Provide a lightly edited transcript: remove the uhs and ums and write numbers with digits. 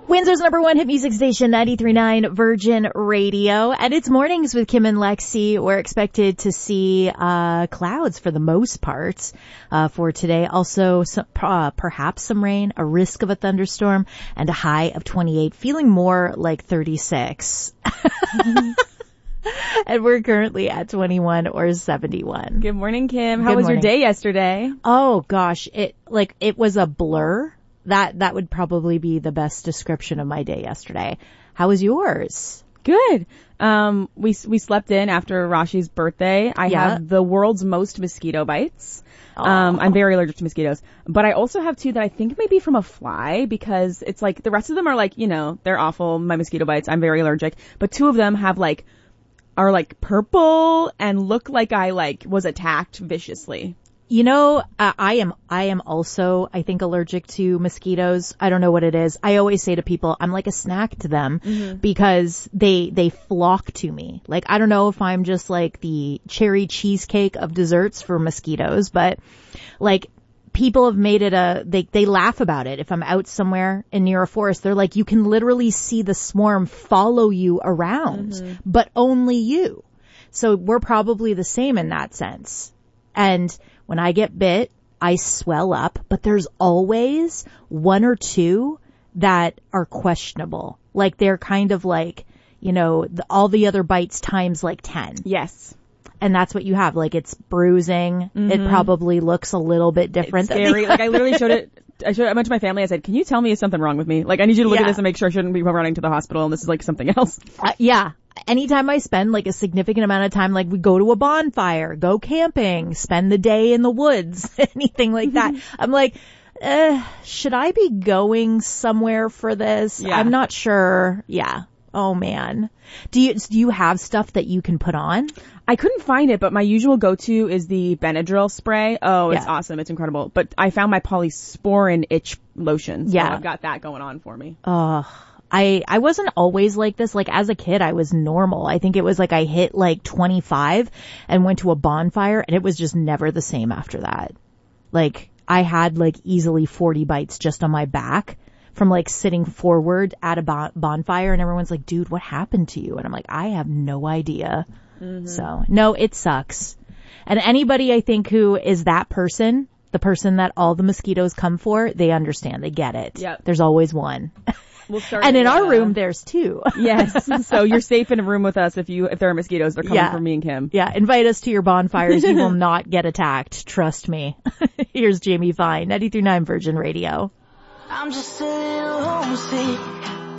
Windsor's number one hit music station, 93.9 Virgin Radio. And it's mornings with Kim and Lexi. We're expected to see clouds for the most part for today. Also, perhaps some rain, a risk of a thunderstorm, and a high of 28, feeling more like 36. And we're currently at 21 or 71. Good morning, Kim. How was your day yesterday? Oh, gosh. It was a blur. That would probably be the best description of my day yesterday. How was yours? Good. We slept in after Rashi's birthday. I have the world's most mosquito bites. I'm very allergic to mosquitoes, but I also have two that I think may be from a fly because it's like the rest of them are like, they're awful. My mosquito bites. I'm very allergic, but two of them are purple and look like I was attacked viciously. I am also, I think, allergic to mosquitoes. I don't know what it is. I always say to people, I'm like a snack to them because they flock to me. I don't know if I'm just like the cherry cheesecake of desserts for mosquitoes, but people have made it they laugh about it. If I'm out somewhere near a forest, they're like, you can literally see the swarm follow you around, but only you. So we're probably the same in that sense. And when I get bit, I swell up, but there's always one or two that are questionable. They're kind of all the other bites times 10. Yes. And that's what you have. It's bruising. It probably looks a little bit different. It's scary. I literally I went to my family. I said, can you tell me is something wrong with me? I need you to look at this and make sure I shouldn't be running to the hospital and this is something else. Yeah. Anytime I spend a significant amount of time, we go to a bonfire, go camping, spend the day in the woods, anything like that. I'm should I be going somewhere for this? Yeah. I'm not sure. Yeah. Oh man. Do you have stuff that you can put on? I couldn't find it, but my usual go-to is the Benadryl spray. Oh, it's awesome. It's incredible. But I found my Polysporin itch lotion. So I've got that going on for me. I wasn't always like this. As a kid, I was normal. I think it was I hit 25 and went to a bonfire and it was just never the same after that. I had easily 40 bites just on my back from sitting forward at a bonfire and everyone's like, dude, what happened to you? And I'm like, I have no idea. So no, it sucks. And anybody I think who is that person, the person that all the mosquitoes come for, they understand. They get it. Yep. There's always one. And in our room, there's two. Yes. So you're safe in a room with us if there are mosquitoes. They're coming for me and Kim. Yeah. Invite us to your bonfires. You will not get attacked. Trust me. Here's Jamie Fine, 93.9 Virgin Radio. I'm just a little homesick.